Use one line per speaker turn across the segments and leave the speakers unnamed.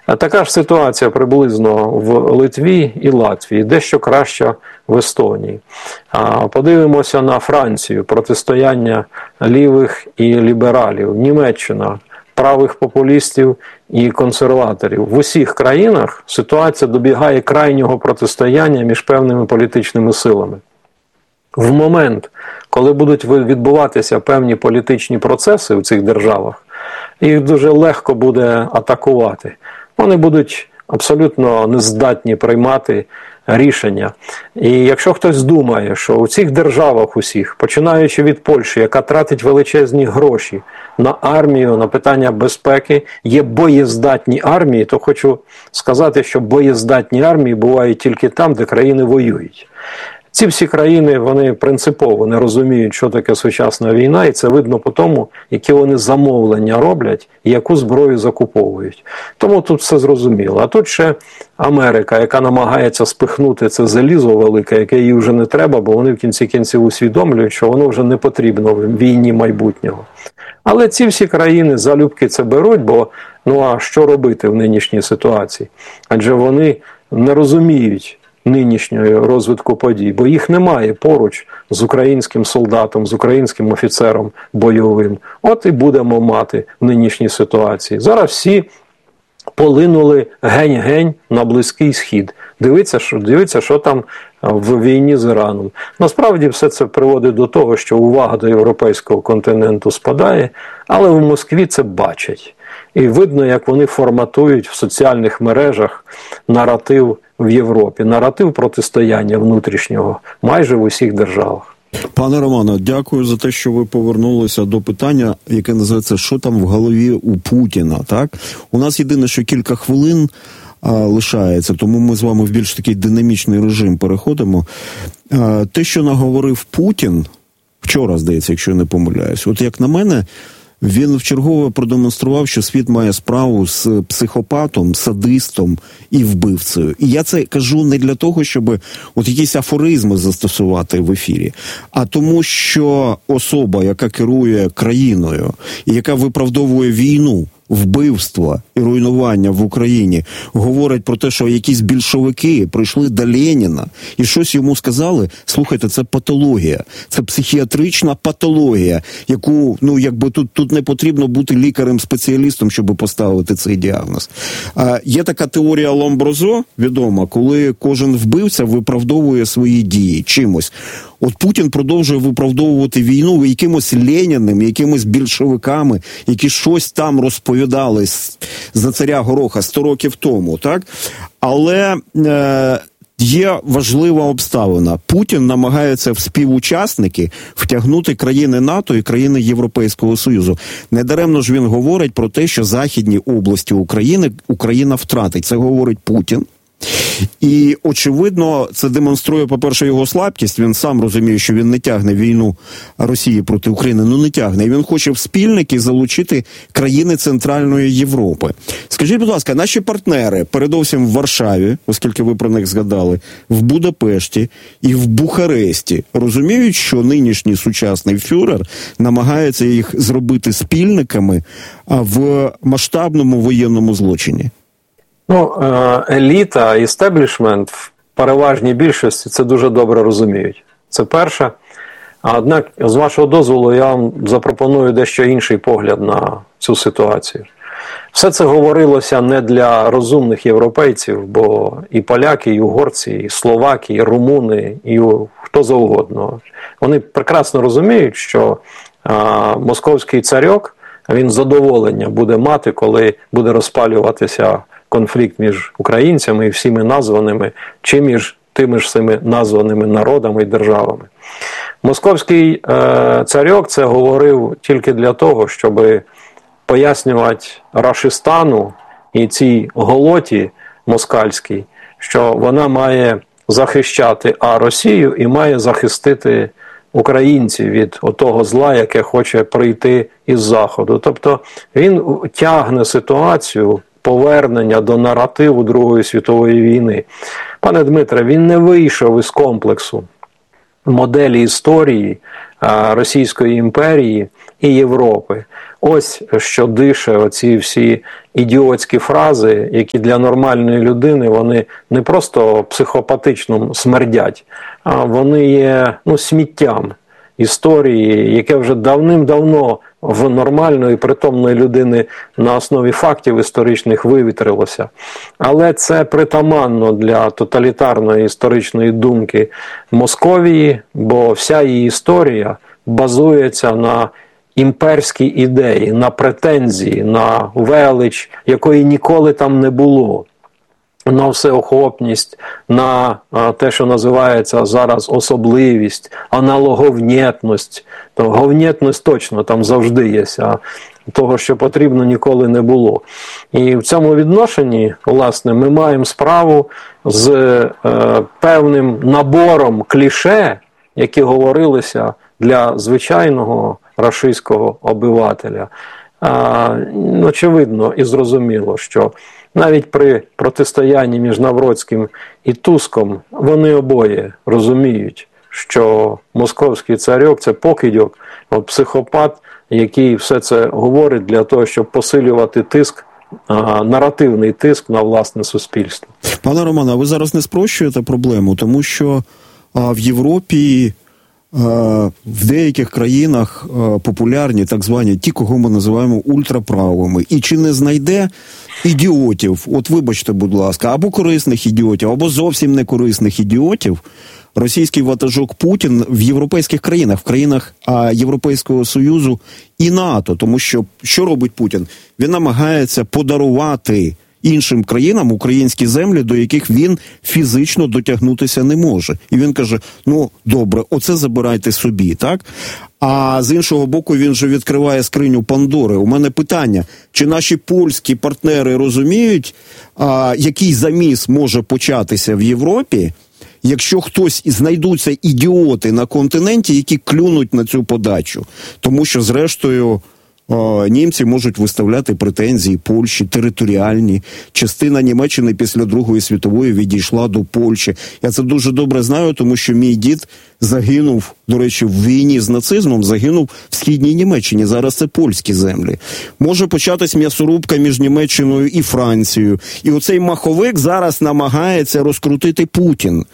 Така ж ситуація приблизно в Литві і Латвії, дещо краща в Естонії. Подивимося на Францію, протистояння лівих і лібералів, Німеччина, правих популістів і консерваторів. В усіх країнах ситуація добігає крайнього протистояння між певними політичними силами. В момент, коли будуть відбуватися певні політичні процеси в цих державах, їх дуже легко буде атакувати. Вони будуть абсолютно нездатні приймати рішення. І якщо хтось думає, що у цих державах усіх, починаючи від Польщі, яка тратить величезні гроші на армію, на питання безпеки, є боєздатні армії, то хочу сказати, що боєздатні армії бувають тільки там, де країни воюють. Ці всі країни, вони принципово не розуміють, що таке сучасна війна, і це видно по тому, які вони замовлення роблять і яку зброю закуповують. Тому тут все зрозуміло. А тут ще Америка, яка намагається спихнути це залізо велике, яке їй вже не треба, бо вони в кінці кінців усвідомлюють, що воно вже не потрібно в війні майбутнього. Але ці всі країни залюбки це беруть, бо ну а що робити в нинішній ситуації? Адже вони не розуміють нинішньої розвитку подій, бо їх немає поруч з українським солдатом, з українським офіцером бойовим. От і будемо мати в нинішній ситуації. Зараз всі полинули гень-гень на Близький Схід. Дивіться, що там в війні з Іраном. Насправді все це приводить до того, що увага до європейського континенту спадає, але в Москві це бачать. І видно, як вони форматують в соціальних мережах наратив в Європі, наратив протистояння внутрішнього майже в усіх державах.
Пане Романе, дякую за те, що ви повернулися до питання, яке називається «Що там в голові у Путіна?». Так? У нас єдине, що кілька хвилин лишається, тому ми з вами в більш такий динамічний режим переходимо. Те, що наговорив Путін, вчора, здається, якщо я не помиляюсь, от як на мене, він вчергове продемонстрував, що світ має справу з психопатом, садистом і вбивцею. І я це кажу не для того, щоб от якісь афоризми застосувати в ефірі, а тому, що особа, яка керує країною і яка виправдовує війну, вбивства і руйнування в Україні, говорить про те, що якісь більшовики прийшли до Леніна і щось йому сказали, слухайте, це патологія, це психіатрична патологія, яку, ну, якби тут не потрібно бути лікарем-спеціалістом, щоб поставити цей діагноз. Є така теорія Ломброзо, відома, коли кожен вбивця виправдовує свої дії чимось. От Путін продовжує виправдовувати війну якимось Леніним, якимось більшовиками, які щось там розповідали за царя Гороха 100 років тому, так? Але є важлива обставина. Путін намагається в співучасники втягнути країни НАТО і країни Європейського Союзу. Недаремно ж він говорить про те, що західні області України Україна втратить. Це говорить Путін. І, очевидно, це демонструє, по-перше, його слабкість. Він сам розуміє, що він не тягне війну Росії проти України. Ну, не тягне. І він хоче в спільники залучити країни Центральної Європи. Скажіть, будь ласка, наші партнери, передовсім в Варшаві, оскільки ви про них згадали, в Будапешті і в Бухаресті, розуміють, що нинішній сучасний фюрер намагається їх зробити спільниками в масштабному воєнному злочині?
Ну, еліта, істеблішмент в переважній більшості це дуже добре розуміють. Це перше. Однак, з вашого дозволу, я вам запропоную дещо інший погляд на цю ситуацію. Все це говорилося не для розумних європейців, бо і поляки, і угорці, і словаки, і румуни, і хто завгодно. Вони прекрасно розуміють, що московський царьок, він задоволення буде мати, коли буде розпалюватися конфлікт між українцями і всіми названими, чи між тими ж самими названими народами і державами. Московський царьок це говорив тільки для того, щоб пояснювати Рашистану і цій голоті москальській, що вона має захищати Росію і має захистити українців від того зла, яке хоче прийти із Заходу. Тобто він тягне ситуацію повернення до наративу Другої світової війни. Пане Дмитре, він не вийшов із комплексу моделі історії Російської імперії і Європи. Ось що дише оці всі ідіотські фрази, які для нормальної людини вони не просто психопатично смердять, а вони є сміттям історії, яке вже давним-давно в нормальної, притомної людини на основі фактів історичних вивітрилося. Але це притаманно для тоталітарної історичної думки Московії, бо вся її історія базується на імперській ідеї, на претензії, на велич, якої ніколи там не було. На всеохопність, на те, що називається зараз особливість, аналоговнєтність. Говнєтність точно там завжди є, а того, що потрібно, ніколи не було. І в цьому відношенні, власне, ми маємо справу з певним набором кліше, які говорилися для звичайного рашистського обивателя. Очевидно і зрозуміло, що навіть при протистоянні між Навроцьким і Туском вони обоє розуміють, що московський царьок – це покидьок, психопат, який все це говорить для того, щоб посилювати тиск, наративний тиск на власне суспільство.
Пане Романе, а ви зараз не спрощуєте проблему, тому що в Європі в деяких країнах популярні так звані ті, кого ми називаємо ультраправими. І чи не знайде ідіотів, от вибачте, будь ласка, або корисних ідіотів, або зовсім не корисних ідіотів, російський ватажок Путін в європейських країнах, в країнах Європейського Союзу і НАТО. Тому що робить Путін? Він намагається подарувати іншим країнам українські землі, до яких він фізично дотягнутися не може. І він каже, добре, оце забирайте собі, так? А з іншого боку, він же відкриває скриню Пандори. У мене питання, чи наші польські партнери розуміють, який заміс може початися в Європі, якщо знайдуться ідіоти на континенті, які клюнуть на цю подачу? Тому що, зрештою, німці можуть виставляти претензії Польщі, територіальні. Частина Німеччини після Другої світової відійшла до Польщі. Я це дуже добре знаю, тому що мій дід загинув, до речі, в війні з нацизмом, загинув в Східній Німеччині. Зараз це польські землі. Може початись м'ясорубка між Німеччиною і Францією. І оцей маховик зараз намагається розкрутити Путін.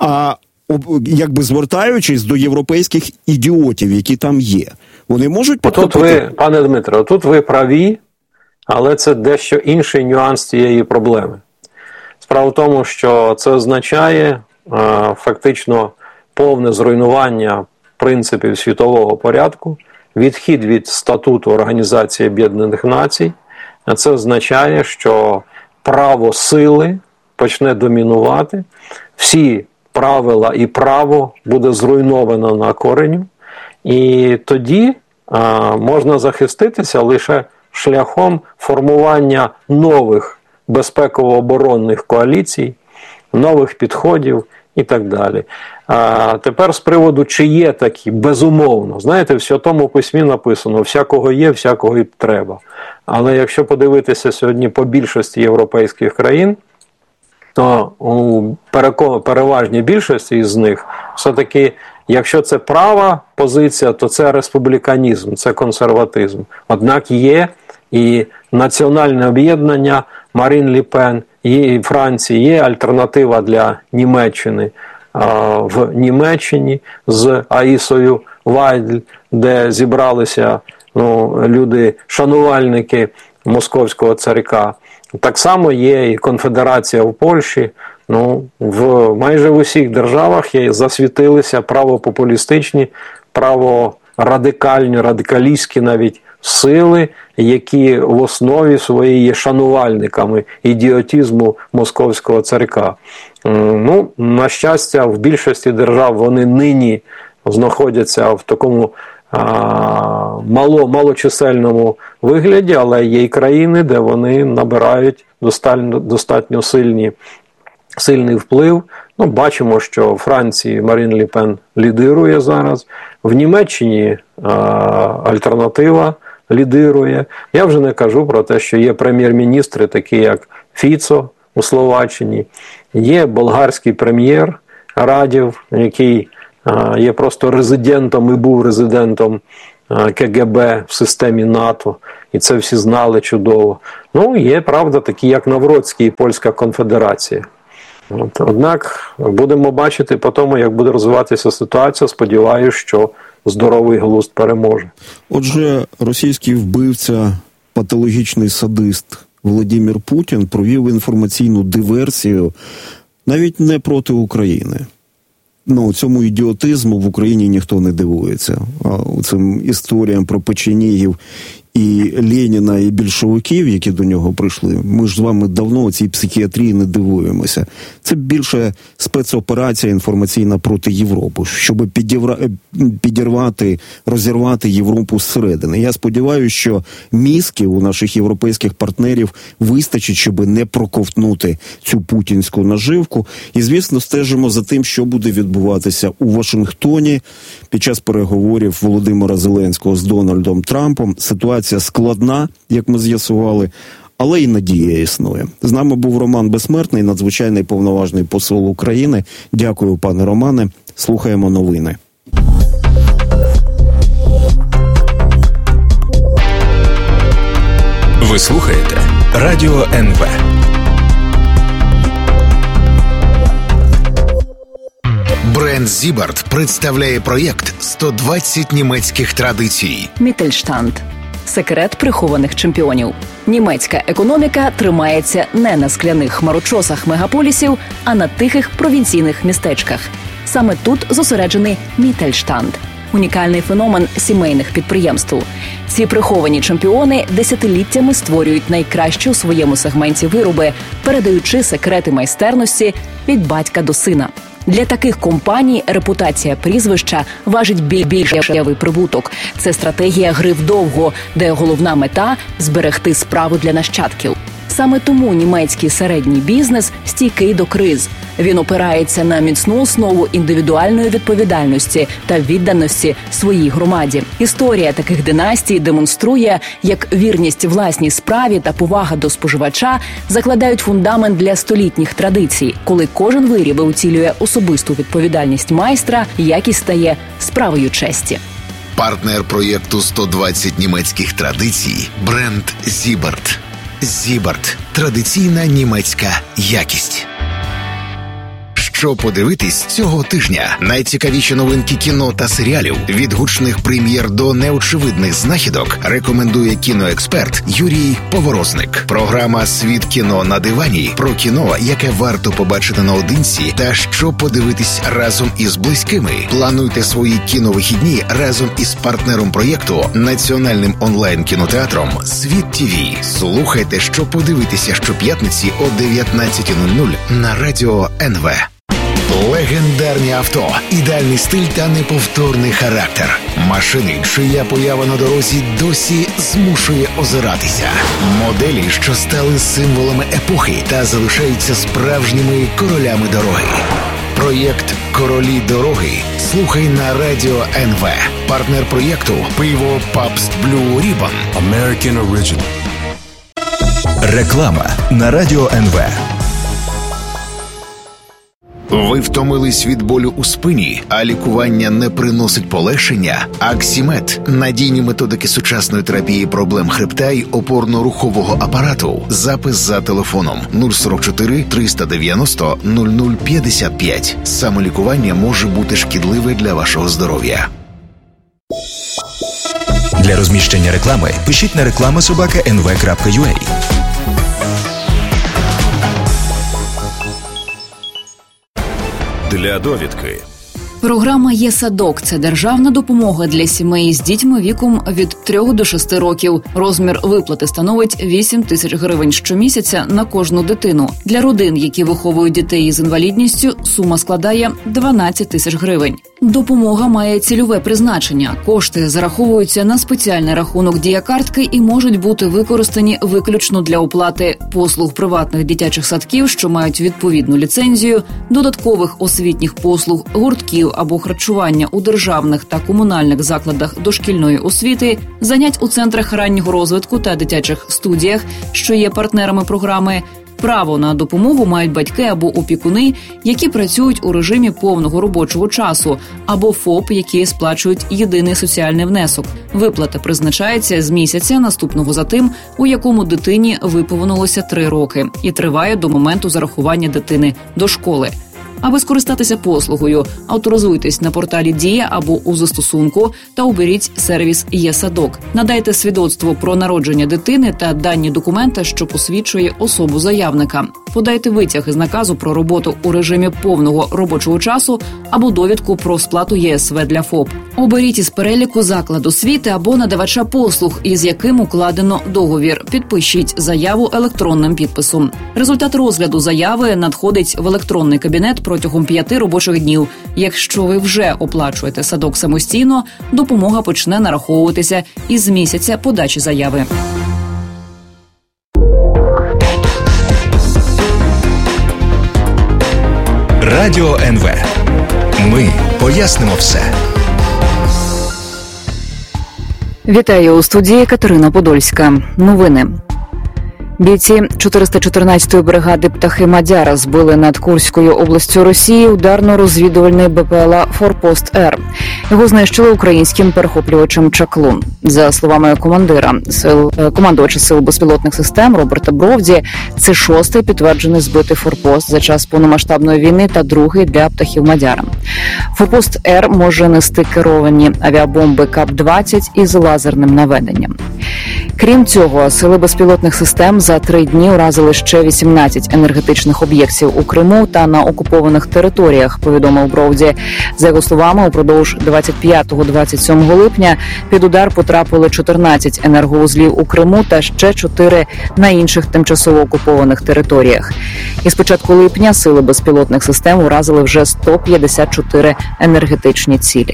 Якби звертаючись до європейських ідіотів, які там є. Вони можуть
підхопити? Пане Дмитро, тут ви праві, але це дещо інший нюанс цієї проблеми. Справа в тому, що це означає фактично повне зруйнування принципів світового порядку, відхід від статуту Організації Об'єднаних Націй. Це означає, що право сили почне домінувати, всі правила і право буде зруйновано на кореню. І тоді можна захиститися лише шляхом формування нових безпеково-оборонних коаліцій, нових підходів і так далі. Тепер з приводу, чи є такі, безумовно. Знаєте, в Святому Письмі написано, всякого є, всякого і треба. Але якщо подивитися сьогодні по більшості європейських країн, то у переважній більшості із них все-таки, якщо це права позиція, то це республіканізм, це консерватизм. Однак є і національне об'єднання Марін Ле Пен, і Франції, є альтернатива для Німеччини. В Німеччині з Аїсою Вайдль, де зібралися люди, шанувальники московського царька. Так само є і конфедерація в Польщі. Майже в усіх державах засвітилися правопопулістичні, праворадикальні, радикалістські навіть сили, які в основі своїй є шанувальниками ідіотизму московського царька. На щастя, в більшості держав вони нині знаходяться в такому малочисельному вигляді, але є й країни, де вони набирають достатньо сильний вплив. Бачимо, що в Франції Марін Ле Пен лідирує зараз, в Німеччині альтернатива лідирує. Я вже не кажу про те, що є прем'єр-міністри, такі як Фіцо у Словаччині, є болгарський прем'єр Радєв, який є просто резидентом і був резидентом КГБ в системі НАТО, і це всі знали чудово. Ну, є, правда, такі, як Навроцький і Польська конфедерація. Однак будемо бачити по тому, як буде розвиватися ситуація. Сподіваюся, що здоровий глузд переможе.
Отже, російський вбивця, патологічний садист Володимир Путін провів інформаційну диверсію навіть не проти України. Ну, цьому ідіотизму в Україні ніхто не дивується. А цим історіям про печенігів і Леніна, і більшовиків, які до нього прийшли, ми ж з вами давно цій психіатрії не дивуємося. Це більше спецоперація інформаційна проти Європи, щоб підірвати, розірвати Європу зсередини. Я сподіваюся, що мізків у наших європейських партнерів вистачить, щоб не проковтнути цю путінську наживку. І, звісно, стежимо за тим, що буде відбуватися у Вашингтоні під час переговорів Володимира Зеленського з Дональдом Трампом. Ситуація складна, як ми з'ясували, але й надія існує. З нами був Роман Безсмертний, надзвичайний повноважний посол України. Дякую, пане Романе. Слухаємо новини.
Ви слухаєте Радіо НВ. Бренд Зібарт представляє проєкт «120 німецьких традицій».
Міттельштанд. Секрет прихованих чемпіонів. Німецька економіка тримається не на скляних хмарочосах мегаполісів, а на тихих провінційних містечках. Саме тут зосереджений Міттельштанд – унікальний феномен сімейних підприємств. Ці приховані чемпіони десятиліттями створюють найкращі у своєму сегменті вироби, передаючи секрети майстерності від батька до сина. Для таких компаній репутація прізвища важить більший прибуток. Це стратегія гри вдовго, де головна мета – зберегти справу для нащадків. Саме тому німецький середній бізнес стійкий до криз. Він опирається на міцну основу індивідуальної відповідальності та відданості своїй громаді. Історія таких династій демонструє, як вірність власній справі та повага до споживача закладають фундамент для столітніх традицій. Коли кожен виріб утілює особисту відповідальність майстра, якість стає справою честі.
Партнер проєкту «120 німецьких традицій» – бренд Зібарт. Зібарт – традиційна німецька якість. Що подивитись цього тижня? Найцікавіші новинки кіно та серіалів, від гучних прем'єр до неочевидних знахідок, рекомендує кіноексперт Юрій Поворозник. Програма «Світ кіно на дивані» про кіно, яке варто побачити наодинці та що подивитись разом із близькими. Плануйте свої кіновихідні разом із партнером проєкту, національним онлайн-кінотеатром «Світ ТВ». Слухайте, що подивитися щоп'ятниці о 19:00 на Радіо НВ. Легендарні авто, ідеальний стиль та неповторний характер. Машини, чия поява на дорозі досі змушує озиратися. Моделі, що стали символами епохи та залишаються справжніми королями дороги. Проєкт «Королі дороги» слухай на Радіо НВ. Партнер проєкту – пиво Pabst Blue Ribbon. American Original. Реклама на Радіо НВ. Ви втомились від болю у спині, а лікування не приносить полегшення? Аксімед – надійні методики сучасної терапії проблем хребта й опорно-рухового апарату. Запис за телефоном 044 390 0055. Самолікування може бути шкідливе для вашого здоров'я. Для розміщення реклами пишіть на reklama@nv.ua.
Для довідки.
Програма «Є-садок» – це державна допомога для сімей з дітьми віком від 3 до 6 років. Розмір виплати становить 8 тисяч гривень щомісяця на кожну дитину. Для родин, які виховують дітей з інвалідністю, сума складає 12 тисяч гривень. Допомога має цільове призначення. Кошти зараховуються на спеціальний рахунок дія-картки і можуть бути використані виключно для оплати послуг приватних дитячих садків, що мають відповідну ліцензію, додаткових освітніх послуг, гуртків або харчування у державних та комунальних закладах дошкільної освіти, занять у центрах раннього розвитку та дитячих студіях, що є партнерами програми, Право на допомогу мають батьки або опікуни, які працюють у режимі повного робочого часу, або ФОП, які сплачують єдиний соціальний внесок. Виплата призначається з місяця, наступного за тим, у якому дитині виповнилося 3 роки, і триває до моменту зарахування дитини до школи. Аби скористатися послугою, авторизуйтесь на порталі «Дія» або у застосунку та оберіть сервіс «Є-садок». Надайте свідоцтво про народження дитини та дані документа, що посвідчує особу заявника. Подайте витяг із наказу про роботу у режимі повного робочого часу або довідку про сплату ЄСВ для ФОП. Оберіть із переліку заклад освіти або надавача послуг, із яким укладено договір. Підпишіть заяву електронним підписом. Результат розгляду заяви надходить в електронний кабінет протягом 5 робочих днів. Якщо ви вже оплачуєте садок самостійно, допомога почне нараховуватися із місяця подачі заяви.
Радіо НВ. Ми пояснимо все.
Вітаю у студії Катерина Подольська. Новини. Бійці 414-ї бригади «Птахи Мадяра» збили над Курською областю Росії ударно-розвідувальний БПЛА «Форпост-Р». Його знищили українським перехоплювачем «Чаклун». За словами командувача сил безпілотних систем Роберта Бровді, це 6-й підтверджений збитий «Форпост» за час повномасштабної війни та 2-й для «Птахів Мадяра». «Форпост-Р» може нести керовані авіабомби КАП-20 із лазерним наведенням. Крім цього, сили безпілотних систем за 3 дні уразили ще 18 енергетичних об'єктів у Криму та на окупованих територіях, повідомив Бровді. За його словами, упродовж 25-27 липня під удар потрапили 14 енерговузлів у Криму та ще 4 на інших тимчасово окупованих територіях. І з початку липня сили безпілотних систем уразили вже 154 енергетичні цілі.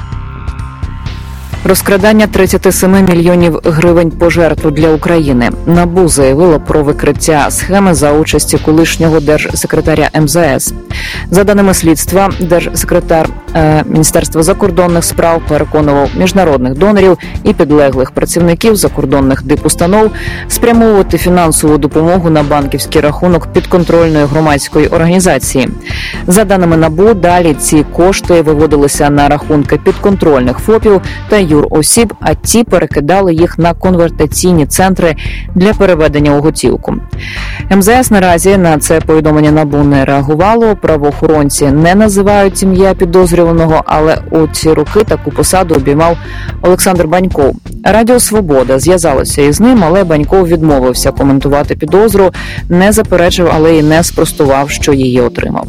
Розкрадання 37 мільйонів гривень пожертв для України. НАБУ заявило про викриття схеми за участі колишнього держсекретаря МЗС. За даними слідства, держсекретар Міністерства закордонних справ переконував міжнародних донорів і підлеглих працівників закордонних дипустанов спрямовувати фінансову допомогу на банківський рахунок підконтрольної громадської організації. За даними НАБУ, далі ці кошти виводилися на рахунки підконтрольних ФОПів та юросіб, а ті перекидали їх на конвертаційні центри для переведення у готівку. МЗС наразі на це повідомлення НАБУ не реагувало. Правоохоронці не називають ім'я підозрюваного, але у ці роки таку посаду обіймав Олександр Баньков. Радіо «Свобода» зв'язалося із ним, але Баньков відмовився коментувати підозру, не заперечив, але й не спростував, що її отримав.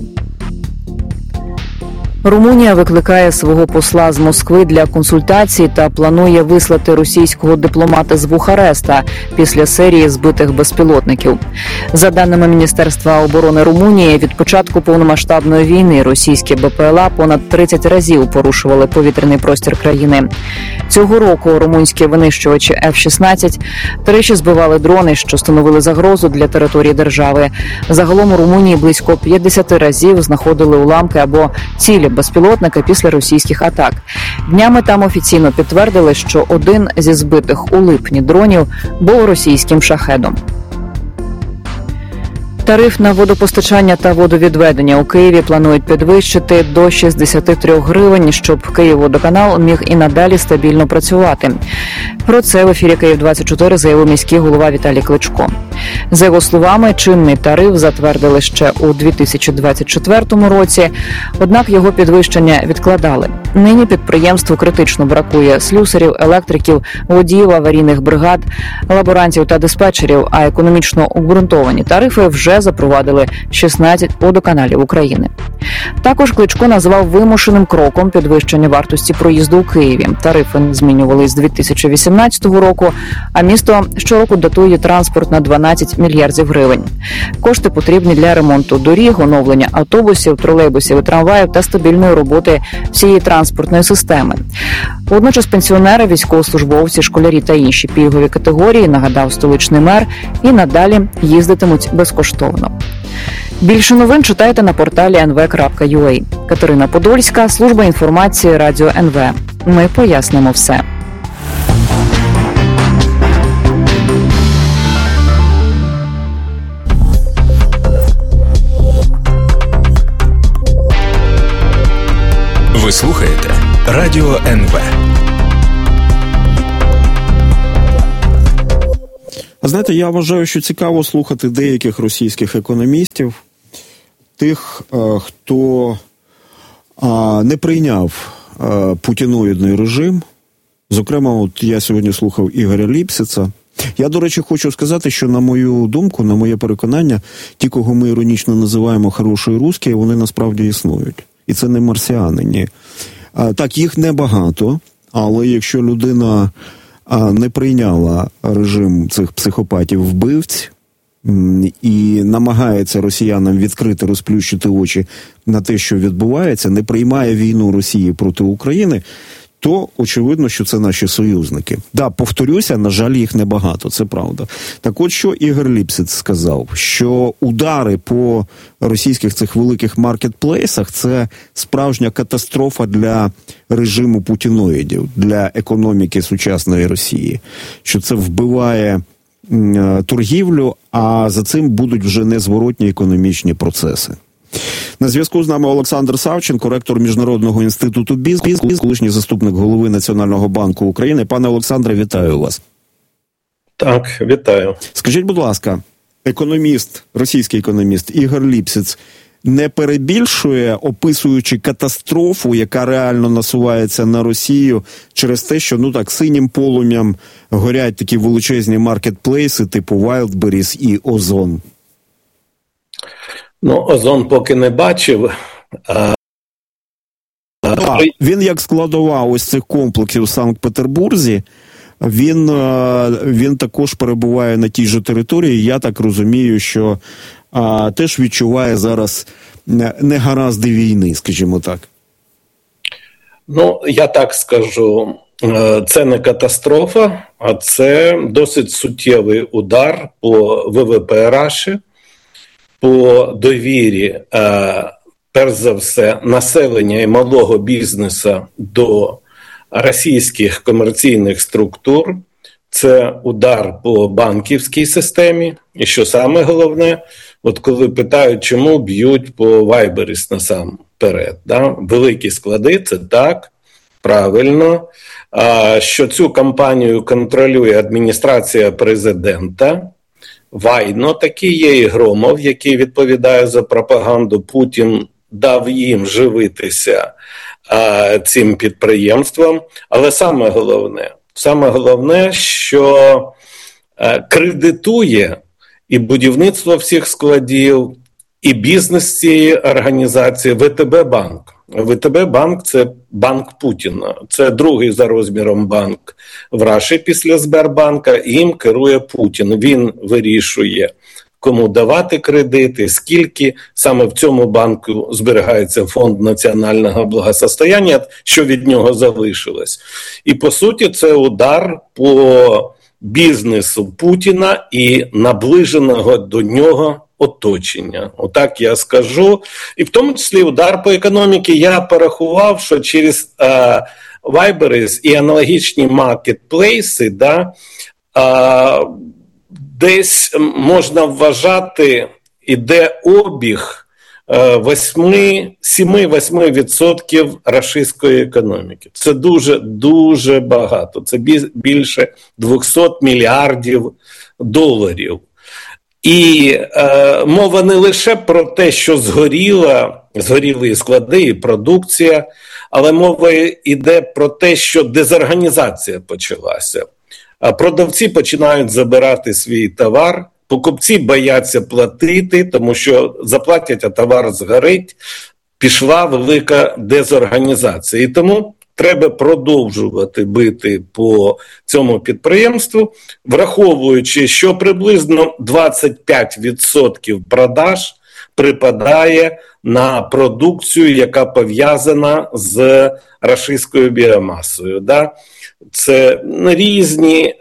Румунія викликає свого посла з Москви для консультацій та планує вислати російського дипломата з Бухареста після серії збитих безпілотників. За даними Міністерства оборони Румунії, від початку повномасштабної війни російські БПЛА понад 30 разів порушували повітряний простір країни. Цього року румунські винищувачі F-16 тричі збивали дрони, що становили загрозу для території держави. Загалом у Румунії близько 50 разів знаходили уламки або цілі безпілотника після російських атак. Днями там офіційно підтвердили, що один зі збитих у липні дронів був російським шахедом. Тариф на водопостачання та водовідведення у Києві планують підвищити до 63 гривень, щоб Київводоканал міг і надалі стабільно працювати. Про це в ефірі «Київ-24» заявив міський голова Віталій Кличко. За його словами, чинний тариф затвердили ще у 2024 році, однак його підвищення відкладали. Нині підприємству критично бракує слюсарів, електриків, водіїв аварійних бригад, лаборантів та диспетчерів, а економічно обґрунтовані тарифи вже запровадили 16 водоканалів України. Також Кличко назвав вимушеним кроком підвищення вартості проїзду у Києві. Тарифи не змінювали з 2018 року, а місто щороку датує транспорт на 12 мільярдів гривень. Кошти потрібні для ремонту доріг, оновлення автобусів, тролейбусів і трамваїв та стабільної роботи всієї транспортної системи. Водночас пенсіонери, військовослужбовці, школярі та інші пільгові категорії, нагадав столичний мер, і надалі їздитимуть безкоштовно. Більше новин читайте на порталі nv.ua. Катерина Подольська, служба інформації Радіо НВ. Ми пояснимо все.
Ви слухаєте Радіо НВ.
А знаєте, я вважаю, що цікаво слухати деяких російських економістів, тих, хто не прийняв путіноїдний режим. Зокрема, от я сьогодні слухав Ігоря Ліпсіца. Я, до речі, хочу сказати, що на мою думку, на моє переконання, ті, кого ми іронічно називаємо «хороші русські», вони насправді існують. І це не марсіани, ні. Так, їх небагато, але якщо людина не прийняла режим цих психопатів-вбивць і намагається росіянам відкрити, розплющити очі на те, що відбувається, не приймає війну Росії проти України, то очевидно, що це наші союзники. Да, повторюся, на жаль, їх небагато, це правда. Так от, що Ігор Ліпсіц сказав, що удари по російських цих великих маркетплейсах – це справжня катастрофа для режиму путіноїдів, для економіки сучасної Росії, що це вбиває торгівлю, а за цим будуть вже незворотні економічні процеси. На зв'язку з нами Олександр Савченко, ректор Міжнародного інституту БІЗ, колишній заступник голови Національного банку України. Пане Олександре, вітаю вас.
Так, вітаю.
Скажіть, будь ласка, російський економіст Ігор Ліпсіц не перебільшує, описуючи катастрофу, яка реально насувається на Росію через те, що, синім полум'ям горять такі величезні маркетплейси типу Wildberries і Озон?
Озон поки не бачив.
Він як складова ось цих комплексів в Санкт-Петербурзі, він також перебуває на тій же території. Я так розумію, що теж відчуває зараз негаразди війни, скажімо так.
Я так скажу, це не катастрофа, а це досить суттєвий удар по ВВП Раші, по довірі, перш за все, населення і малого бізнесу до російських комерційних структур. Це удар по банківській системі. І що саме головне, от коли питають, чому б'ють по Wildberries насамперед. Великі склади, це так, правильно. Що цю компанію контролює адміністрація президента. Вайно такий є, і Громов, який відповідає за пропаганду. Путін дав їм живитися цим підприємством. Але саме головне, що кредитує і будівництво всіх складів, і бізнес цієї організації ВТБ-банк. ВТБ-банк – це банк Путіна. Це другий за розміром банк в Раші після Сбербанка, і їм керує Путін. Він вирішує, кому давати кредити, скільки. Саме в цьому банку зберігається фонд національного благосостояння, що від нього залишилось. І, по суті, це удар по бізнесу Путіна і наближеного до нього оточення. Отак я скажу. І в тому числі удар по економіці. Я порахував, що через Wildberries і аналогічні маркетплейси, десь можна вважати, іде обіг 7-8% рашистської економіки. Це дуже багато. Це більше 200 мільярдів доларів. І мова не лише про те, що згоріли склади і продукція, але мова йде про те, що дезорганізація почалася. Продавці починають забирати свій товар, покупці бояться платити, тому що заплатять, а товар згорить. Пішла велика дезорганізація. І тому треба продовжувати бити по цьому підприємству, враховуючи, що приблизно 25% продаж припадає на продукцію, яка пов'язана з рашистською біомасою. Це різні,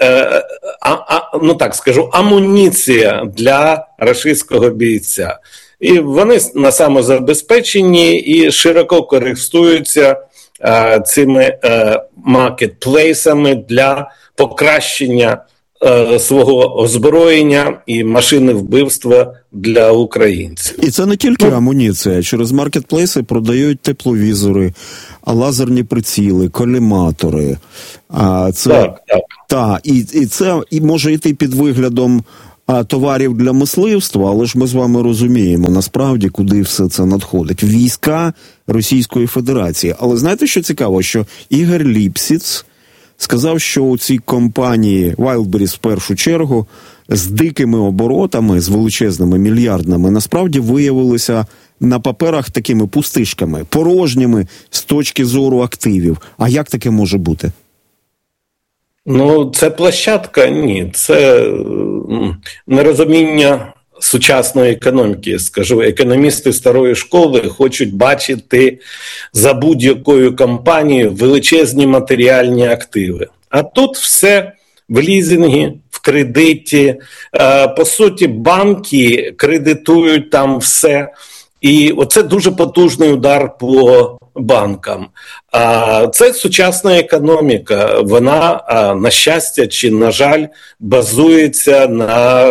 амуніція для рашистського бійця. І вони на самозабезпеченні і широко користуються цими маркетплейсами для покращення свого озброєння і машини вбивства для українців.
І це не тільки амуніція. Через маркетплейси продають тепловізори, лазерні приціли, коліматори.
Так.
І це і може йти під виглядом товарів для мисливства, але ж ми з вами розуміємо, насправді, куди все це надходить. Війська Російської Федерації. Але знаєте, що цікаво? Що Ігор Ліпсіц сказав, що у цій компанії Wildberries в першу чергу з дикими оборотами, з величезними мільярдними, насправді виявилися на паперах такими пустишками, порожніми з точки зору активів. А як таке може бути?
Ну, це площадка? Ні. Це нерозуміння сучасної економіки, я скажу. Економісти старої школи хочуть бачити за будь-якою компанією величезні матеріальні активи. А тут все в лізингі, в кредиті. По суті, банки кредитують там все. І оце дуже потужний удар по банкам. Це сучасна економіка. Вона, на щастя чи на жаль, базується на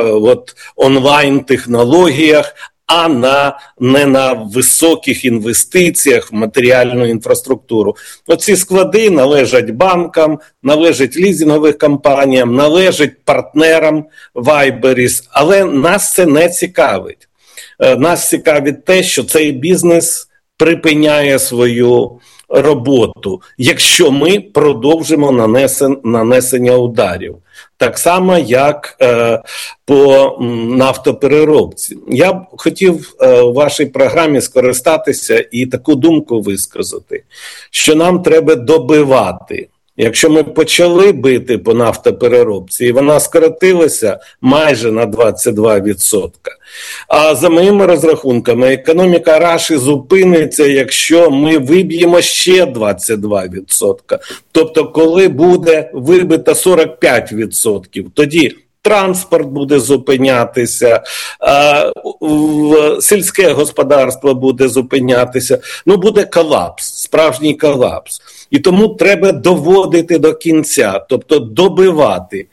онлайн-технологіях, а не на високих інвестиціях в матеріальну інфраструктуру. Оці склади належать банкам, належать лізинговим компаніям, належать партнерам Wildberries, але нас це не цікавить. Нас цікавить те, що цей бізнес припиняє свою роботу, якщо ми продовжимо нанесення ударів. Так само, як по нафтопереробці. Я б хотів у вашій програмі скористатися і таку думку висказати, що нам треба добивати. Якщо ми почали бити по нафтопереробці, і вона скоротилася майже на 22%, а за моїми розрахунками, економіка Раші зупиниться, якщо ми виб'ємо ще 22%. Тобто, коли буде вибито 45%, тоді транспорт буде зупинятися, сільське господарство буде зупинятися. Буде колапс, справжній колапс. І тому треба доводити до кінця, тобто добивати.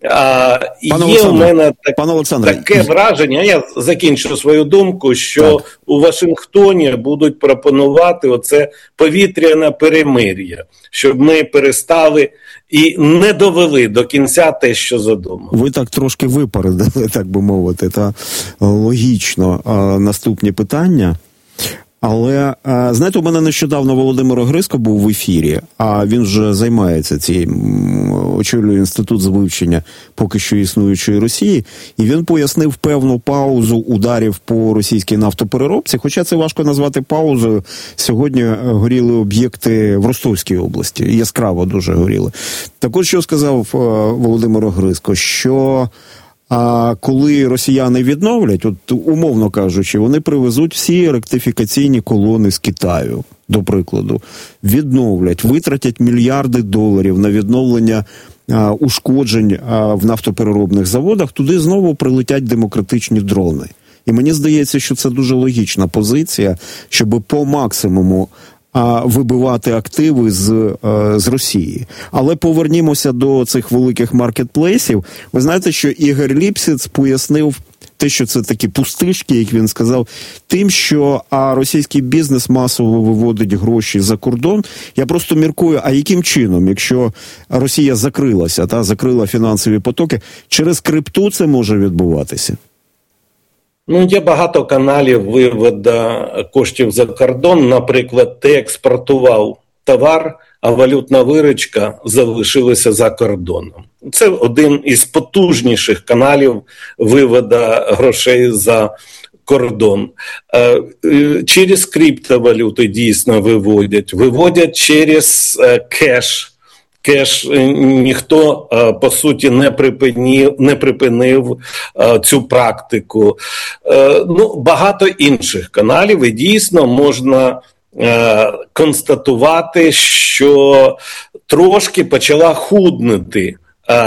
Є у мене таке враження, я закінчу свою думку, що у Вашингтоні будуть пропонувати оце повітряне перемир'я, щоб ми перестали і не довели до кінця те, що задумали.
Ви так трошки випередили, так би мовити, та логічно наступні питання. Але, знаєте, у мене нещодавно Володимир Огризко був в ефірі, а він вже займається очолює інститут з вивчення поки що існуючої Росії, і він пояснив певну паузу ударів по російській нафтопереробці, хоча це важко назвати паузою. Сьогодні горіли об'єкти в Ростовській області, яскраво дуже горіли. Так от, що сказав Володимир Огризко, що коли росіяни відновлять, умовно кажучи, вони привезуть всі ректифікаційні колони з Китаю, до прикладу, відновлять, витратять мільярди доларів на відновлення ушкоджень в нафтопереробних заводах, туди знову прилетять демократичні дрони. І мені здається, що це дуже логічна позиція, щоб по максимуму вибивати активи з Росії. Але повернімося до цих великих маркетплейсів. Ви знаєте, що Ігор Ліпсіц пояснив те, що це такі пустишки, як він сказав, тим, що російський бізнес масово виводить гроші за кордон. Я просто міркую, а яким чином, якщо Росія закрилася, закрила фінансові потоки, через крипту це може відбуватися?
Є багато каналів виводу коштів за кордон. Наприклад, ти експортував товар, а валютна виручка залишилася за кордоном. Це один із потужніших каналів виводу грошей за кордон. Через криптовалюти дійсно виводять через кеш. Кеш ніхто, по суті, не припинив цю практику. Багато інших каналів, і дійсно можна констатувати, що трошки почала худнути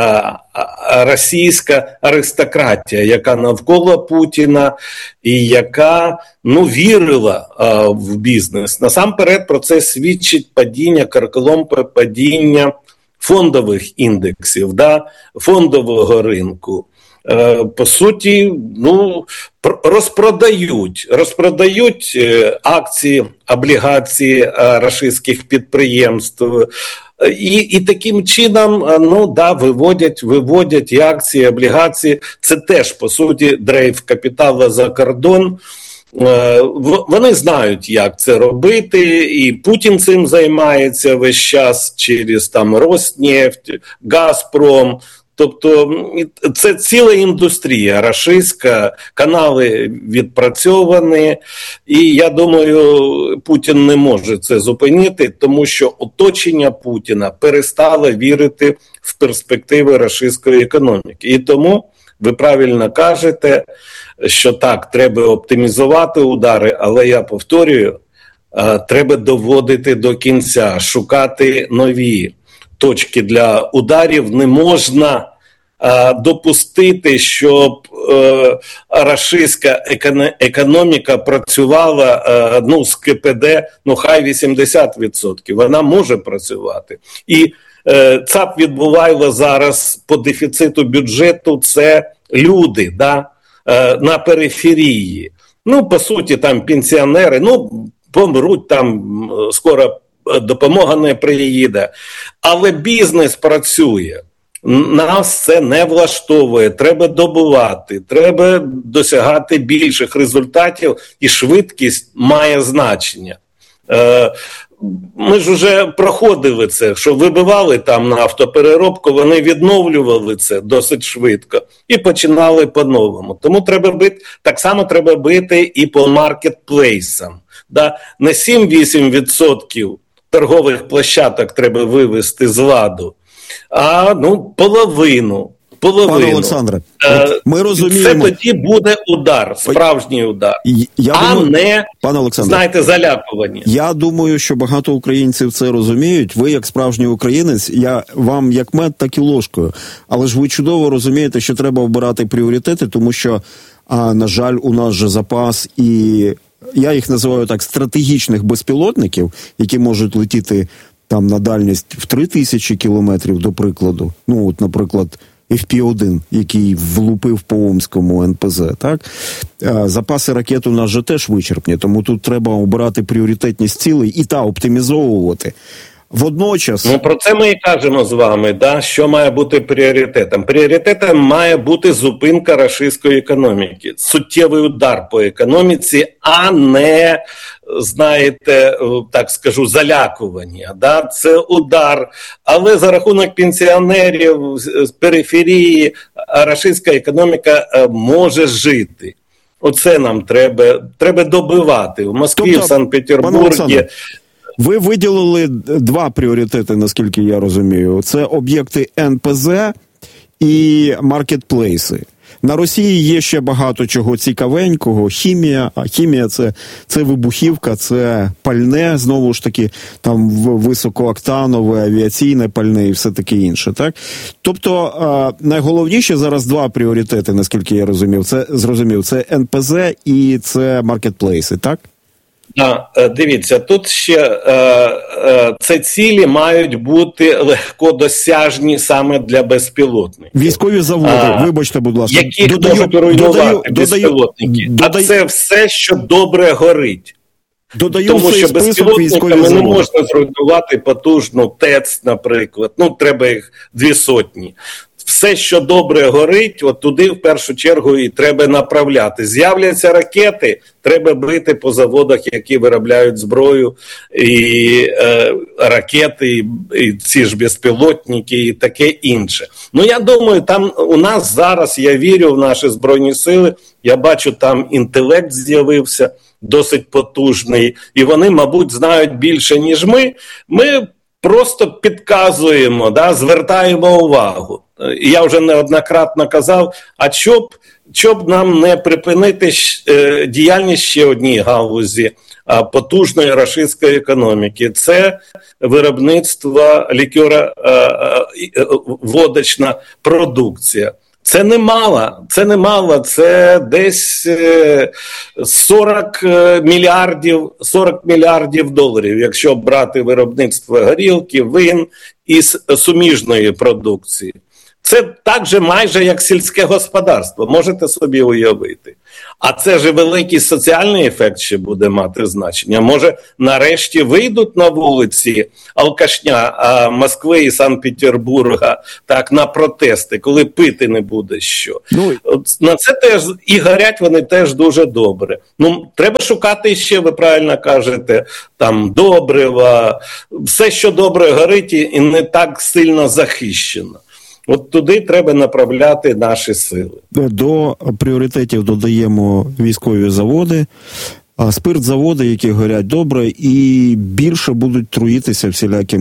російська аристократія, яка навколо Путіна і яка вірила в бізнес. Насамперед про це свідчить карколомне падіння фондових індексів, да, фондового ринку. По суті, розпродають акції, облігації рашистських підприємств. І таким чином, виводять і акції, і облігації. Це теж, по суті, дрейф капіталу за кордон. Вони знають, як це робити, і Путін цим займається весь час через Роснефть, Газпром. Тобто це ціла індустрія рашистська, канали відпрацьовані, і я думаю, Путін не може це зупинити, тому що оточення Путіна перестало вірити в перспективи рашистської економіки. І тому ви правильно кажете, що так, треба оптимізувати удари, але я повторюю, треба доводити до кінця, шукати нові точки для ударів. Не можна допустити, щоб рашистська економіка працювала з КПД, хай 80%. Вона може працювати. І ЦАП Відбувайло зараз по дефіциту бюджету – це люди, на периферії. По суті, там пенсіонери, помруть, там скоро допомога не приїде. Але бізнес працює. Нас це не влаштовує. Треба добувати, треба досягати більших результатів, і швидкість має значення. Ми ж вже проходили це, що вибивали там на автопереробку, вони відновлювали це досить швидко і починали по-новому. Тому так само треба бити і по маркетплейсам. Не 7-8% торгових площадок треба вивести з ладу, а половину.
Пане Олександре, ми розуміємо...
Це тоді буде удар, справжній удар, не,
пане Олександре,
знаєте, залякування.
Я думаю, що багато українців це розуміють. Ви, як справжній українець, я вам як мед, так і ложкою. Але ж ви чудово розумієте, що треба обирати пріоритети, тому що, на жаль, у нас же запас і, я їх називаю так, стратегічних безпілотників, які можуть летіти там на дальність в 3000 кілометрів, до прикладу. Наприклад, FP-1, який влупив по Омському НПЗ, так? Запаси ракет у нас же теж вичерпні, тому тут треба обирати пріоритетність цілей і оптимізовувати. Водночас...
Про це ми і кажемо з вами, що має бути пріоритетом. Пріоритетом має бути зупинка рашистської економіки, суттєвий удар по економіці, а не, знаєте, так скажу, залякування. Це удар, але за рахунок пенсіонерів з периферії рашистська економіка може жити. Оце нам треба добивати. В Москві, в Санкт-Петербурзі.
Ви виділили два пріоритети, наскільки я розумію. Це об'єкти НПЗ і маркетплейси. На Росії є ще багато чого цікавенького. Хімія, а хімія це вибухівка, це пальне, знову ж таки, там високооктанове, авіаційне пальне і все таке інше, так? Тобто, найголовніше зараз два пріоритети, наскільки я зрозумів. Це НПЗ і це маркетплейси, так?
Дивіться, тут ще ці цілі мають бути легкодосяжні саме для безпілотників.
Військові заводи, вибачте, будь ласка.
Які можуть руйнувати безпілотники. А це все, що добре горить. Тому що безпілотниками не можна зруйнувати потужну ТЕЦ, наприклад. Треба їх 200. Все, що добре горить, туди в першу чергу і треба направляти. З'являться ракети, треба бити по заводах, які виробляють зброю, і ракети, і ці ж безпілотники, і таке інше. Я думаю, там у нас зараз, я вірю в наші Збройні Сили, я бачу, там інтелект з'явився досить потужний, і вони, мабуть, знають більше, ніж ми. Ми просто підказуємо, звертаємо увагу. Я вже неоднократно казав, а щоб нам не припинити діяльність ще одній галузі потужної рашистської економіки. Це виробництво водочна продукція. Це немало, це десь 40 мільярдів доларів, якщо брати виробництво горілки, вин і суміжної продукції. Це так же майже як сільське господарство, можете собі уявити. А це ж великий соціальний ефект ще буде мати значення. Може, нарешті вийдуть на вулиці алкашня Москви і Санкт-Петербурга так, на протести, коли пити не буде що. На це теж і горять вони теж дуже добре. Треба шукати ще, ви правильно кажете, там добрива, все, що добре горить і не так сильно захищено. От туди треба направляти наші сили.
До пріоритетів додаємо військові заводи, спиртзаводи, які горять добре, і більше будуть труїтися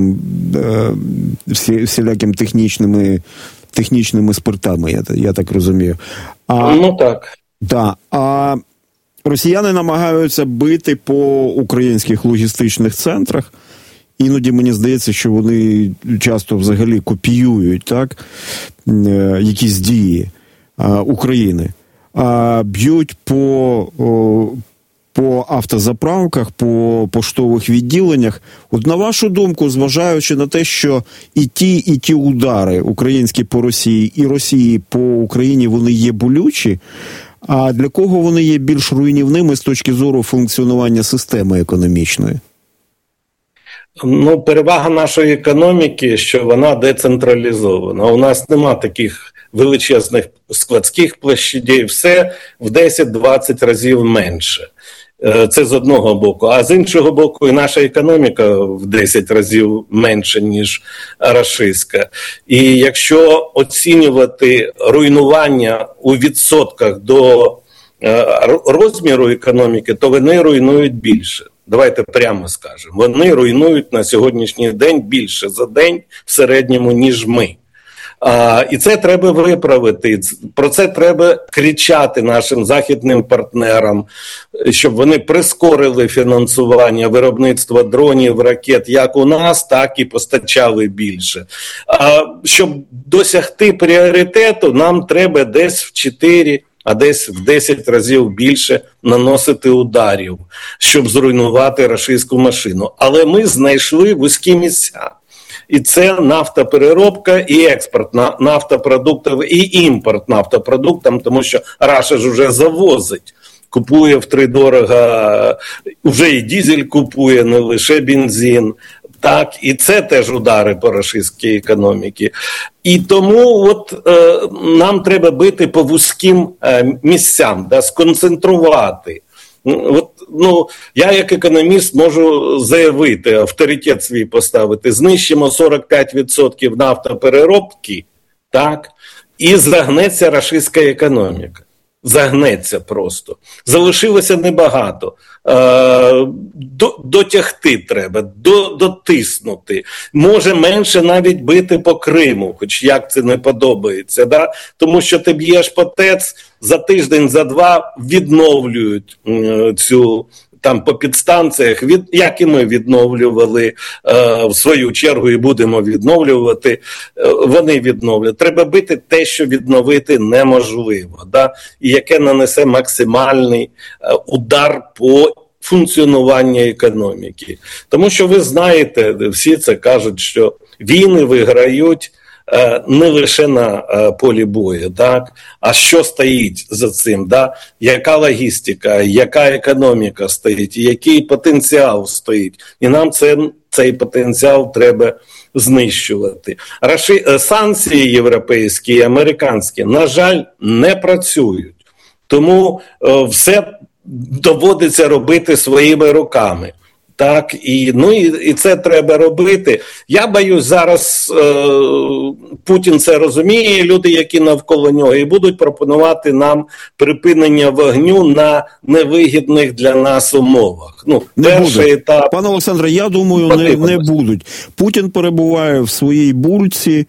всіляким технічними спиртами, я так розумію.
Так.
Да. А росіяни намагаються бити по українських логістичних центрах. Іноді мені здається, що вони часто взагалі копіюють так, якісь дії України. Б'ють по автозаправках, по поштових відділеннях. От на вашу думку, зважаючи на те, що і ті удари українські по Росії, і Росії по Україні, вони є болючі, а для кого вони є більш руйнівними з точки зору функціонування системи економічної?
Перевага нашої економіки, що вона децентралізована. У нас нема таких величезних складських площадей, все в 10-20 разів менше. Це з одного боку. А з іншого боку, і наша економіка в 10 разів менше, ніж рашистська. І якщо оцінювати руйнування у відсотках до розміру економіки, то вони руйнують більше. Давайте прямо скажемо. Вони руйнують на сьогоднішній день більше за день в середньому, ніж ми. І це треба виправити. Про це треба кричати нашим західним партнерам, щоб вони прискорили фінансування виробництва дронів, ракет як у нас, так і постачали більше. Щоб досягти пріоритету, нам треба десь в 4, а десь в 10 разів більше наносити ударів, щоб зруйнувати рашистську машину. Але ми знайшли вузькі місця. І це нафтопереробка і експорт нафтопродуктів, і імпорт нафтопродуктів, тому що Раша ж вже завозить. Купує втридорога, вже і дизель купує, не лише бензин. Так, і це теж удари по рашистській економіці. І тому нам треба бити по вузьким місцям, сконцентрувати. Я як економіст можу заявити, авторитет свій поставити, знищимо 45% нафтопереробки, так, і загнеться рашистська економіка. Загнеться просто. Залишилося небагато. Дотягти треба, дотиснути. Може менше навіть бити по Криму, хоч як це не подобається. Да? Тому що ти б'єш по ТЕЦ, за тиждень, за два відновлюють цю там по підстанціях, як і ми відновлювали в свою чергу і будемо відновлювати, вони відновлюють. Треба бити те, що відновити неможливо, да? І яке нанесе максимальний удар по функціонуванню економіки. Тому що ви знаєте, всі це кажуть, що війни виграють не лише на полі бою, так? А що стоїть за цим? Да? Яка логістика, яка економіка стоїть, який потенціал стоїть. І нам цей потенціал треба знищувати. Санкції європейські і американські, на жаль, не працюють. Тому все доводиться робити своїми руками. Так, і це треба робити. Я боюсь, зараз Путін це розуміє, люди, які навколо нього, і будуть пропонувати нам припинення вогню на невигідних для нас умовах. Перший етап...
Пане Олександре, я думаю, не будуть. Путін перебуває в своїй бульці,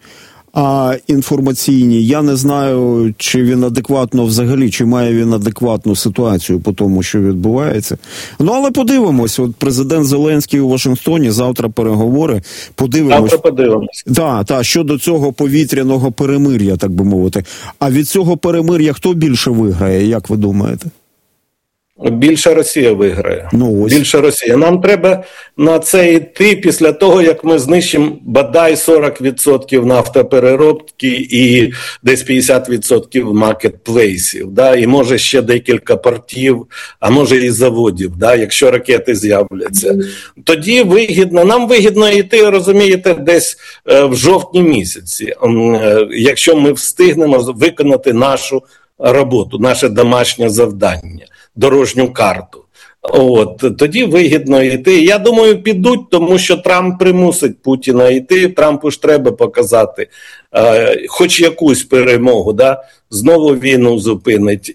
інформаційні. Я не знаю, чи він адекватно взагалі, чи має він адекватну ситуацію по тому, що відбувається. Ну, але подивимось. От президент Зеленський у Вашингтоні, завтра переговори. Подивимось.
Завтра подивимось.
Так, щодо цього повітряного перемир'я, так би мовити. А від цього перемир'я хто більше виграє, як ви думаєте?
Більше Росія виграє.
Ну, ось.
Більше Росія. Нам треба на це йти після того, як ми знищимо бодай 40% нафтопереробки і десь 50% маркетплейсів. Да? І може ще декілька портів, а може і заводів, да? Якщо ракети з'являться. Тоді вигідно, нам вигідно йти, розумієте, десь в жовтні місяці. Якщо ми встигнемо виконати нашу роботу, наше домашнє завдання. Дорожню карту. Тоді вигідно йти. Я думаю, підуть, тому що Трамп примусить Путіна йти. Трампу ж треба показати хоч якусь перемогу, да? Знову війну зупинить.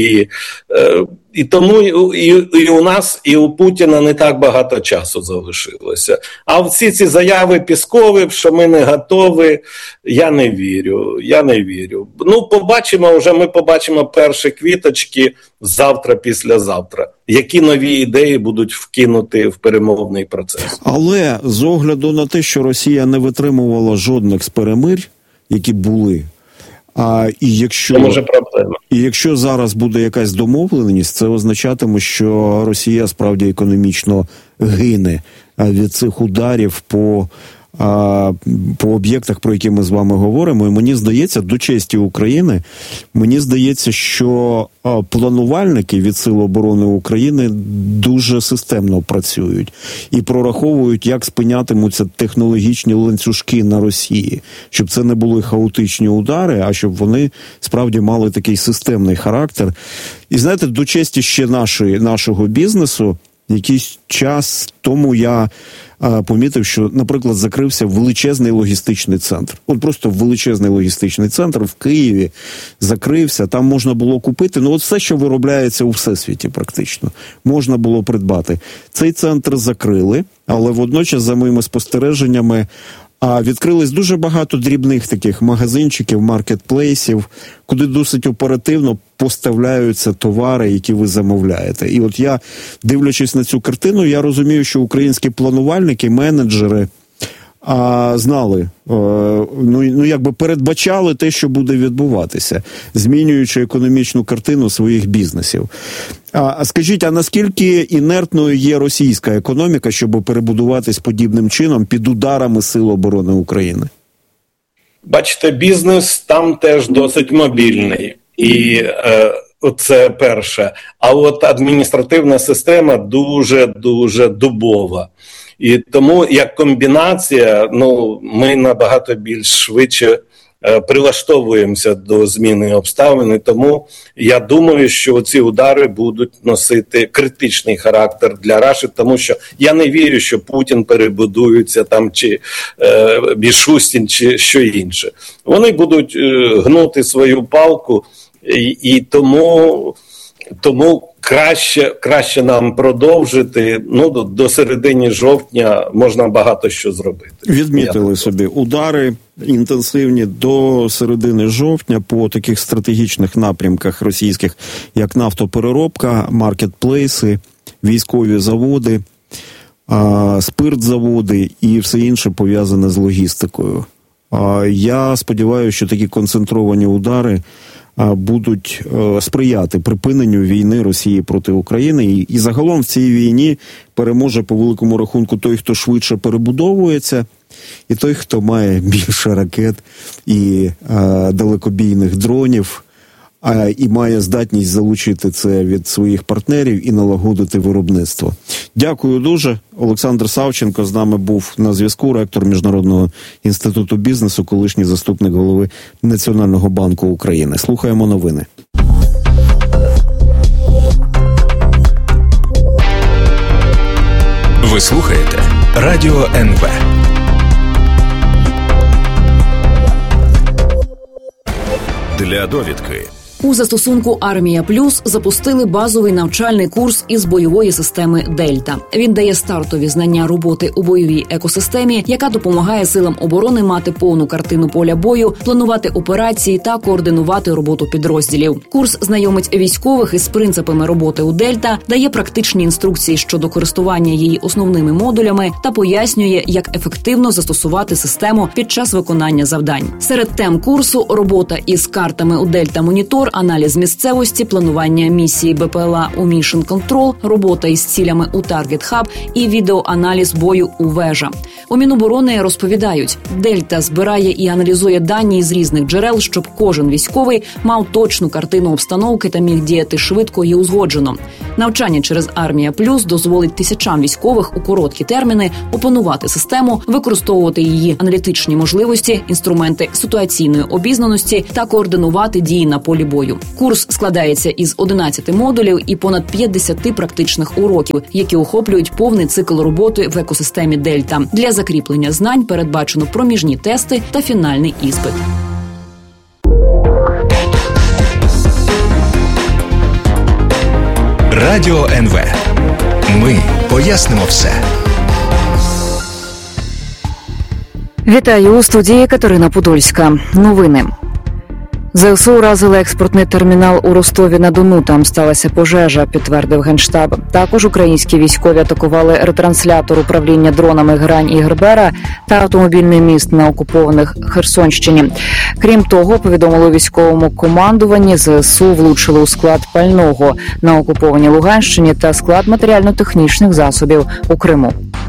І тому і у нас, і у Путіна не так багато часу залишилося. А всі ці заяви Піскові, що ми не готові, я не вірю. Ну, ми побачимо перші квіточки завтра, післязавтра. Які нові ідеї будуть вкинути в перемовний процес.
Але з огляду на те, що Росія не витримувала жодних з перемир'я, які були, і якщо зараз буде якась домовленість, це означатиме, що Росія справді економічно гине від цих ударів по об'єктах, про які ми з вами говоримо. І мені здається, до честі України, мені здається, що планувальники від Сил оборони України дуже системно працюють і прораховують, як спинятимуться технологічні ланцюжки на Росії, щоб це не були хаотичні удари, а щоб вони справді мали такий системний характер. І знаєте, до честі ще нашого бізнесу, якийсь час тому я помітив, що, наприклад, закрився величезний логістичний центр. От просто величезний логістичний центр в Києві закрився, там можна було купити, от все, що виробляється у всесвіті практично, можна було придбати. Цей центр закрили, але водночас, за моїми спостереженнями, відкрилось дуже багато дрібних таких магазинчиків, маркетплейсів, куди досить оперативно поставляються товари, які ви замовляєте. І от я, дивлячись на цю картину, я розумію, що українські планувальники, менеджери знали, якби передбачали те, що буде відбуватися, змінюючи економічну картину своїх бізнесів. А скажіть, а наскільки інертною є російська економіка, щоб перебудуватись подібним чином під ударами Сил оборони України?
Бачите, бізнес там теж досить мобільний. І це перше. А от адміністративна система дуже-дуже дубова. І тому, як комбінація, ми набагато більш швидше прилаштовуємося до зміни обставин. І тому я думаю, що ці удари будуть носити критичний характер для Раші, тому що я не вірю, що Путін перебудується там, чи Мішустін, чи що інше. Вони будуть гнути свою палку, і тому краще нам продовжити. До середини жовтня можна багато що зробити.
Відмітили собі удари інтенсивні до середини жовтня по таких стратегічних напрямках російських, як нафтопереробка, маркетплейси, військові заводи, спиртзаводи і все інше пов'язане з логістикою. Я сподіваюся, що такі концентровані удари будуть сприяти припиненню війни Росії проти України. І загалом в цій війні переможе по великому рахунку той, хто швидше перебудовується, і той, хто має більше ракет і далекобійних дронів, і має здатність залучити це від своїх партнерів і налагодити виробництво. Дякую дуже. Олександр Савченко з нами був на зв'язку, ректор Міжнародного інституту бізнесу, колишній заступник голови Національного банку України. Слухаємо новини.
Ви слухаєте Радіо НВ. Для довідки
У застосунку «Армія Плюс» запустили базовий навчальний курс із бойової системи «Дельта». Він дає стартові знання роботи у бойовій екосистемі, яка допомагає силам оборони мати повну картину поля бою, планувати операції та координувати роботу підрозділів. Курс знайомить військових із принципами роботи у «Дельта», дає практичні інструкції щодо користування її основними модулями та пояснює, як ефективно застосувати систему під час виконання завдань. Серед тем курсу – робота із картами у «Дельта Монітор», аналіз місцевості, планування місії БПЛА у Mission Control, робота із цілями у Target Hub і відеоаналіз бою у Вежа. У Міноборони розповідають, «Дельта» збирає і аналізує дані з різних джерел, щоб кожен військовий мав точну картину обстановки та міг діяти швидко і узгоджено. Навчання через «Армія Плюс» дозволить тисячам військових у короткі терміни опанувати систему, використовувати її аналітичні можливості, інструменти ситуаційної обізнаності та координувати дії на полі бою. Курс складається із 11 модулів і понад 50 практичних уроків, які охоплюють повний цикл роботи в екосистемі «Дельта». Для закріплення знань передбачено проміжні тести та фінальний іспит.
Радіо НВ. Ми пояснимо все.
Вітаю, у студії Катерина Подольська. Новини. ЗСУ уразили експортний термінал у Ростові-на-Дону. Там сталася пожежа, підтвердив Генштаб. Також українські військові атакували ретранслятор управління дронами «Грань» і «Гербера» та автомобільний міст на окупованих Херсонщині. Крім того, повідомили у військовому командуванні, ЗСУ влучили у склад пального на окупованій Луганщині та склад матеріально-технічних засобів у Криму.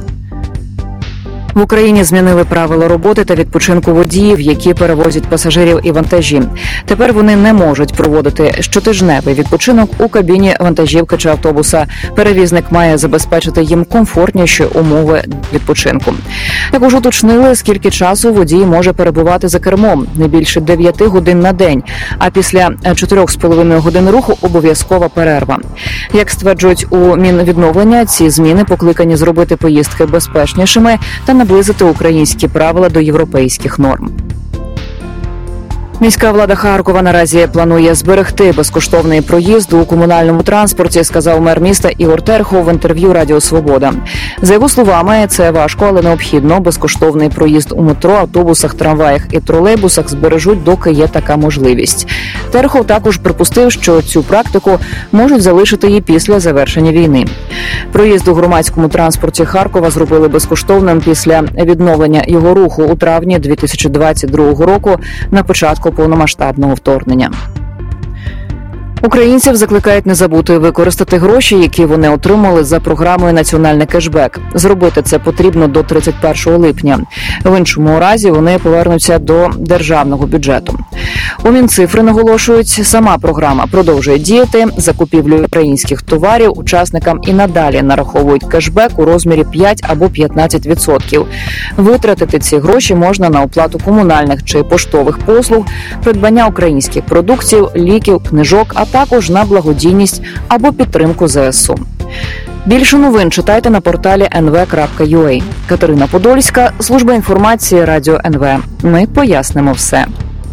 В Україні змінили правила роботи та відпочинку водіїв, які перевозять пасажирів і вантажі. Тепер вони не можуть проводити щотижневий відпочинок у кабіні вантажівки чи автобуса. Перевізник має забезпечити їм комфортніші умови відпочинку. Також уточнили, скільки часу водій може перебувати за кермом – не більше 9 годин на день, а після 4,5 годин руху обов'язкова перерва. Як стверджують у Мінвідновлення, ці зміни покликані зробити поїздки безпечнішими та наблизити українські правила до європейських норм. Міська влада Харкова наразі планує зберегти безкоштовний проїзд у комунальному транспорті, сказав мер міста Ігор Терхов в інтерв'ю Радіо Свобода. За його словами, це важко, але необхідно. Безкоштовний проїзд у метро, автобусах, трамваях і тролейбусах збережуть, доки є така можливість. Терхов також припустив, що цю практику можуть залишити і після завершення війни. Проїзд у громадському транспорті Харкова зробили безкоштовним після відновлення його руху у травні 2022 року на початку повномасштабного вторгнення. Українців закликають не забути використати гроші, які вони отримали за програмою «Національний кешбек». Зробити це потрібно до 31 липня. В іншому разі вони повернуться до державного бюджету. У Мінцифри наголошують, сама програма продовжує діяти. Закупівлю українських товарів учасникам і надалі нараховують кешбек у розмірі 5 або 15%. Витратити ці гроші можна на оплату комунальних чи поштових послуг, придбання українських продуктів, ліків, книжок, а також на благодійність або підтримку ЗСУ. Більше новин читайте на порталі nv.ua. Катерина Подольська, служба інформації Радіо НВ. Ми пояснимо все.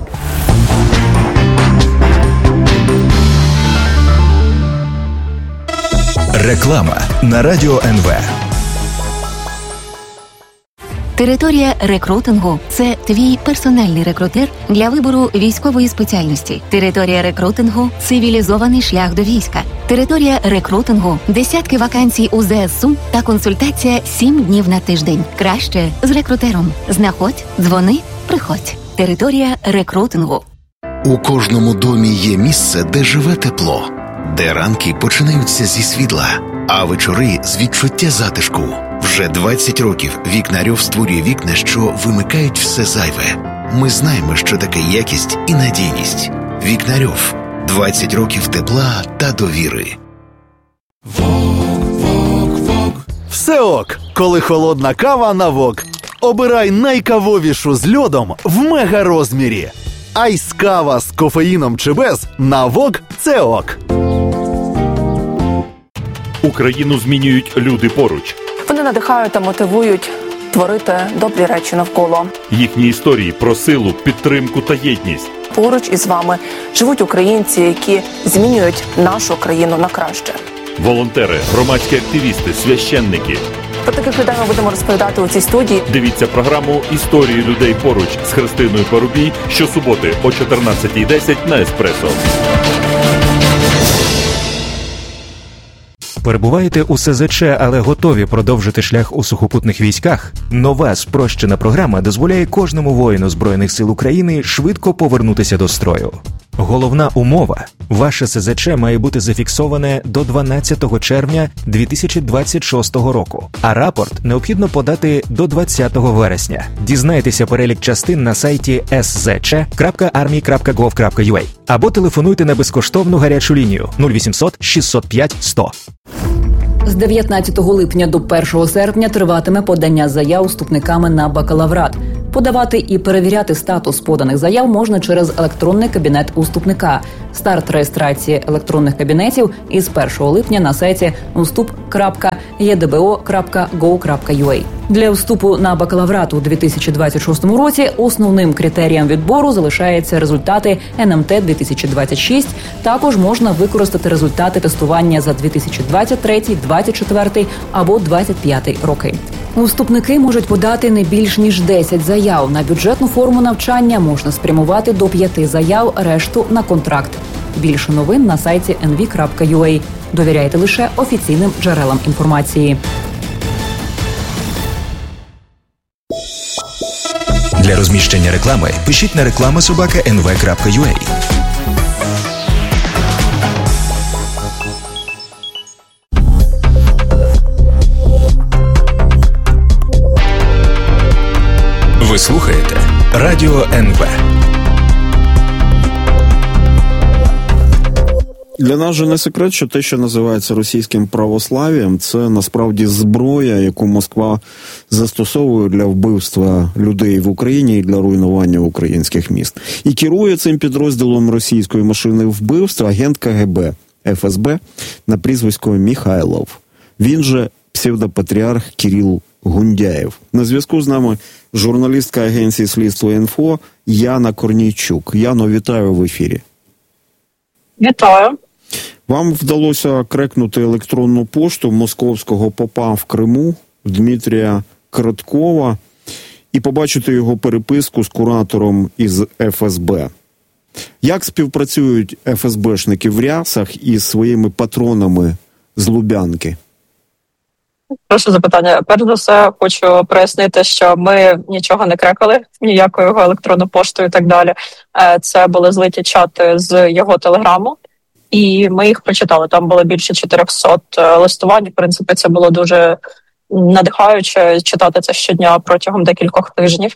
Реклама на Радіо НВ.
Територія рекрутингу – це твій персональний рекрутер для вибору військової спеціальності. Територія рекрутингу – цивілізований шлях до війська. Територія рекрутингу – десятки вакансій у ЗСУ та консультація 7 днів на тиждень. Краще з рекрутером. Знаходь, дзвони, приходь. Територія рекрутингу.
У кожному домі є місце, де живе тепло, де ранки починаються зі світла, а вечори з відчуття затишку. Вже 20 років Вікнарьов створює вікна, що вимикають все зайве. Ми знаємо, що таке якість і надійність. Вікнарьов. 20 років тепла та довіри.
Все ок, коли холодна кава на ВОК. Обирай найкавовішу з льодом в мега-розмірі. Айс-кава з кофеїном чи без на ВОК – це ок.
Україну змінюють люди поруч.
Вони надихають та мотивують творити добрі речі навколо.
Їхні історії про силу, підтримку та єдність.
поруч із вами живуть українці, які змінюють нашу країну на краще.
Волонтери, громадські активісти, священники.
Про таких людей ми будемо розповідати у цій студії.
Дивіться програму «Історії людей поруч» з Христиною Парубій щосуботи о 14:10 на Еспресо.
Перебуваєте у СЗЧ, але готові продовжити шлях у сухопутних військах? Нова спрощена програма дозволяє кожному воїну Збройних сил України швидко повернутися до строю. Головна умова – ваше СЗЧ має бути зафіксоване до 12 червня 2026 року, а рапорт необхідно подати до 20 вересня. Дізнайтеся перелік частин на сайті szc.army.gov.ua або телефонуйте на безкоштовну гарячу лінію 0800 605 100.
З 19 липня до 1 серпня триватиме подання заяв вступниками на бакалаврат. Подавати і перевіряти статус поданих заяв можна через електронний кабінет у вступника. Старт реєстрації електронних кабінетів із 1 липня на сайті vstup.edbo.go.ua. Для вступу на бакалаврат у 2026 році основним критерієм відбору залишаються результати НМТ 2026. Також можна використати результати тестування за 2023, 2024 або 2025 роки. Вступники можуть подати не більш ніж 10 заяв. На бюджетну форму навчання можна спрямувати до 5 заяв, решту на контракт. Більше новин на сайті nv.ua. Довіряйте лише офіційним джерелам інформації.
Для розміщення реклами пишіть на reklama@nv.ua. Ви слухаєте Радіо НВ.
Для нас же не секрет, що те, що називається російським православ'ям, це насправді зброя, яку Москва застосовує для вбивства людей в Україні і для руйнування українських міст. І керує цим підрозділом російської машини вбивства агент КГБ ФСБ на прізвисько Михайлов. Він же псевдопатріарх Кирил Гундяєв. На зв'язку з нами журналістка агенції «Слідство Інфо» Яна Корнійчук. Яно, вітаю в ефірі.
Вітаю.
Вам вдалося крекнути електронну пошту московського попа в Криму Дмитрія Краткова і побачити його переписку з куратором із ФСБ. Як співпрацюють ФСБшники в рясах із своїми патронами з Лубянки?
Прошу запитання. Перш за все, хочу прояснити, що ми нічого не крекали, ніякою його електронну поштою і так далі. Це були злиті чати з його телеграму, і ми їх прочитали. Там було більше 400 листувань. В принципі, це було дуже надихаюче читати це щодня протягом декількох тижнів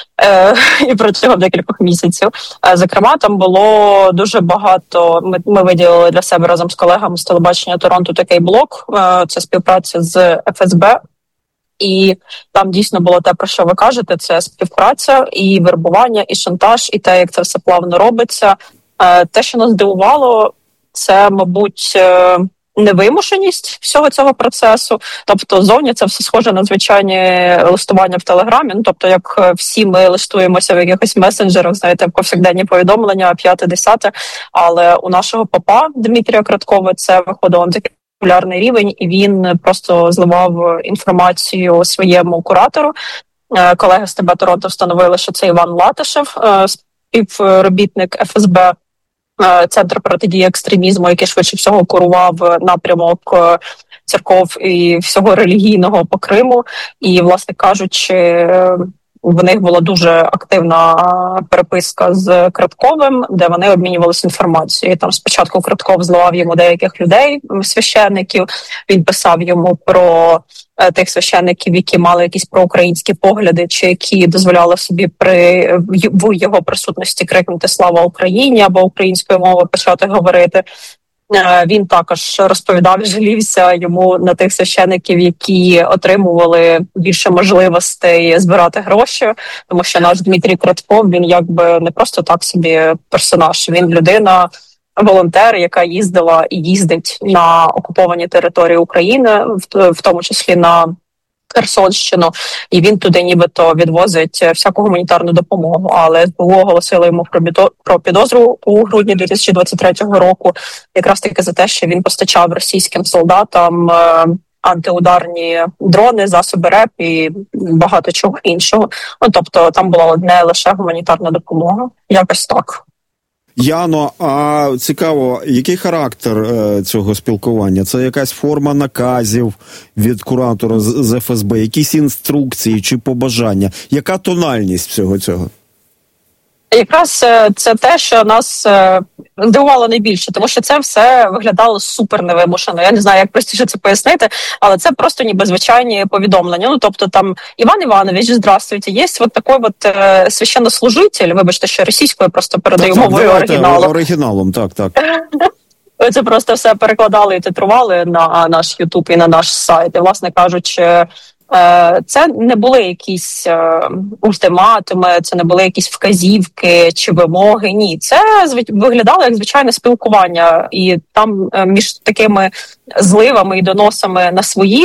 і протягом декількох місяців. Зокрема, там було дуже багато. Ми виділили для себе разом з колегами з телебачення Торонто такий блок. Це співпраця з ФСБ. І там дійсно було те, про що ви кажете, це співпраця, і вербування, і шантаж, і те, як це все плавно робиться. Те, що нас здивувало, це, мабуть, невимушеність всього цього процесу. Тобто зовні це все схоже на звичайні листування в Телеграмі. Ну, тобто, як всі ми листуємося в якихось месенджерах, знаєте, в повсякденні повідомлення, 5-10. Але у нашого попа Дмитрія Краткова це виходило на такий популярний рівень, і він просто зливав інформацію своєму куратору. Колеги з ТБ Торонто встановили, що це Іван Латишев, співробітник ФСБ, Центр протидії екстремізму, який швидше всього курував напрямок церков і всього релігійного по Криму. І, власне кажучи, в них була дуже активна переписка з Кратковим, де вони обмінювалися інформацією. Там спочатку Кратков зливав йому деяких людей, священників, він писав йому про тих священників, які мали якісь проукраїнські погляди, чи які дозволяли собі в його присутності крикнути «Слава Україні!» або українською мовою почати говорити. Він також розповідав, жалівся йому на тих священиків, які отримували більше можливостей збирати гроші, тому що наш Дмитрій Кратков, він якби не просто так собі персонаж, він людина, волонтер, яка їздила і їздить на окуповані території України, в тому числі на Херсонщину, і він туди нібито відвозить всяку гуманітарну допомогу. Але СБУ оголосило йому про підозру у грудні 2023 року, якраз таки за те, що він постачав російським солдатам антиударні дрони, засоби РЕП і багато чого іншого. Ну, тобто там була не лише гуманітарна допомога, якось так.
Яно, а цікаво, який характер цього спілкування? Це якась форма наказів від куратора з ФСБ, якісь інструкції чи побажання? Яка тональність всього цього?
Якраз це те, що нас здивувало найбільше, тому що це все виглядало супер невимушено. Я не знаю, як простіше це пояснити, але це просто ніби звичайні повідомлення. Ну, тобто там, Іван Іванович, здравствуйте, є от такий от священнослужитель, вибачте, що російською просто передаю мовою оригіналу.
Оригіналом, так.
Це просто все перекладали і титрували на наш Ютуб і на наш сайт. І, власне кажучи, це не були якісь ультиматуми, це не були якісь вказівки чи вимоги. Ні, це виглядало як звичайне спілкування. І там між такими зливами і доносами на свої